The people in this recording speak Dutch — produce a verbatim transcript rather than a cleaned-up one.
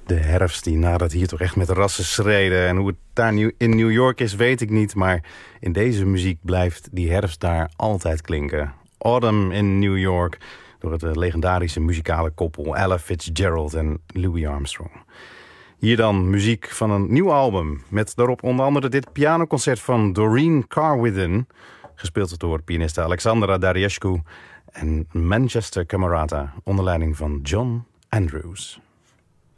De herfst die nadert hier toch echt met rassen schreden. En hoe het daar in New York is, weet ik niet. Maar in deze muziek blijft die herfst daar altijd klinken. Autumn in New York, door het legendarische muzikale koppel Ella Fitzgerald en Louis Armstrong. Hier dan muziek van een nieuw album, met daarop onder andere dit pianoconcert van Doreen Carwithen, gespeeld door pianiste Alexandra Dariescu, en Manchester Camerata onder leiding van John Andrews.